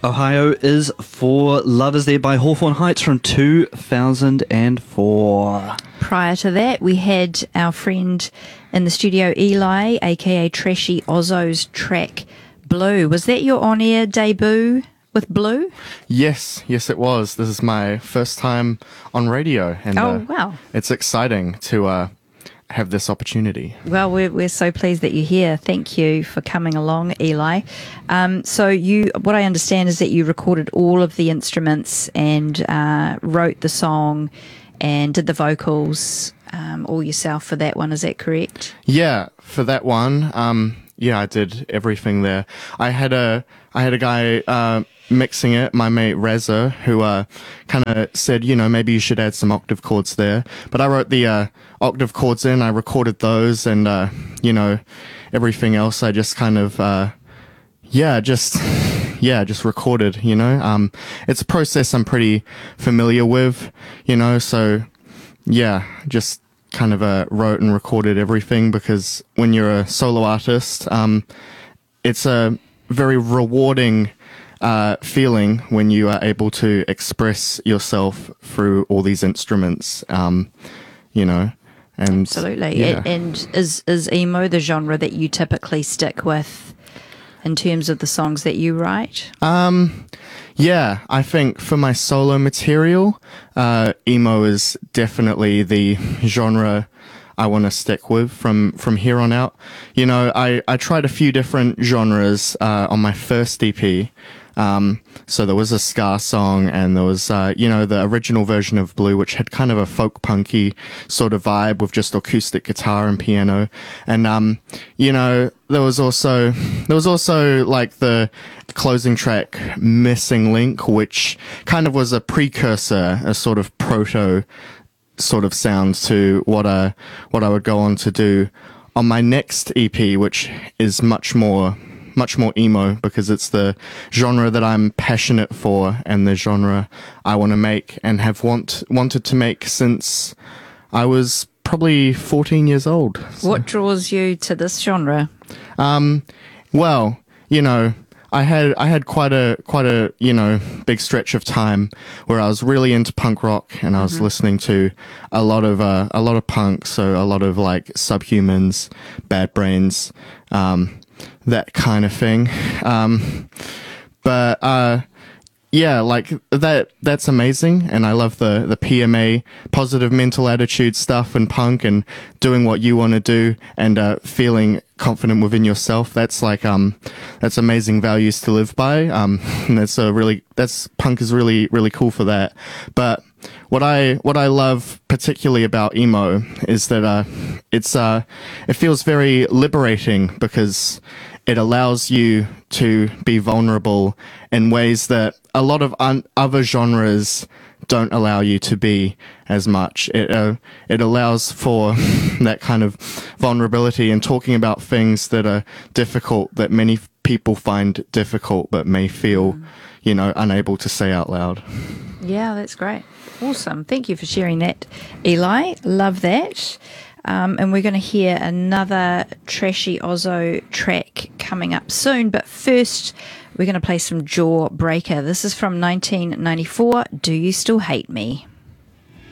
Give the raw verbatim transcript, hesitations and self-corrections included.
Ohio is for Lovers There by Hawthorne Heights from two thousand four. Prior to that, we had our friend in the studio, Eli, aka Trashy Ozzo's track Blue. Was that your on-air debut with Blue? Yes, yes it was. This is my first time on radio. And, oh, uh, wow. It's exciting to uh, have this opportunity. Well, we're, we're so pleased that you're here. Thank you for coming along, Eli. Um, so you, what I understand is that you recorded all of the instruments and uh, wrote the song and did the vocals um, all yourself for that one. Is that correct? Yeah, for that one, um, yeah, I did everything there. I had a, I had a guy uh, mixing it, my mate Reza, who uh, kind of said, you know, maybe you should add some octave chords there. But I wrote the uh, octave chords in, I recorded those, and, uh, you know, everything else I just kind of, uh, yeah, just... Yeah, just recorded, you know. Um, it's a process I'm pretty familiar with, you know, so yeah, just kind of uh, wrote and recorded everything, because when you're a solo artist, um, it's a very rewarding uh, feeling when you are able to express yourself through all these instruments, um, you know. And absolutely. Yeah. And is, is emo the genre that you typically stick with in terms of the songs that you write? Um, yeah, I think for my solo material, uh, emo is definitely the genre I want to stick with from, from here on out. You know, I, I tried a few different genres, uh, on my first E P. Um, so there was a ska song, and there was, uh, you know, the original version of Blue, which had kind of a folk punky sort of vibe with just acoustic guitar and piano. And, um, you know, there was also, there was also like the closing track Missing Link, which kind of was a precursor, a sort of proto sort of sound to what I, what I would go on to do on my next E P, which is much more much more emo, because it's the genre that I'm passionate for and the genre I want to make and have want wanted to make since I was probably fourteen years old. So. What draws you to this genre? Um, well, you know, I had I had quite a quite a you know big stretch of time where I was really into punk rock, and I was mm-hmm. listening to a lot of uh, a lot of punk, so a lot of like Subhumans, Bad Brains, um, that kind of thing. Um, but uh, yeah, like that that's amazing, and I love the the P M A, positive mental attitude stuff, and punk, and doing what you want to do, and uh, feeling confident within yourself. That's like um that's amazing values to live by. Um, and that's a really that's punk is really really cool for that. But what I what I love particularly about emo is that uh it's uh it feels very liberating, because it allows you to be vulnerable in ways that a lot of un- other genres don't allow you to be as much. It uh, it allows for that kind of vulnerability and talking about things that are difficult, that many people find difficult but may feel, mm. you know, unable to say out loud. Yeah, that's great. Awesome. Thank you for sharing that, Eli. Love that. Um, and we're going to hear another Trashy Ozzo track coming up soon. But first, we're going to play some Jawbreaker. This is from nineteen ninety-four, Do You Still Hate Me?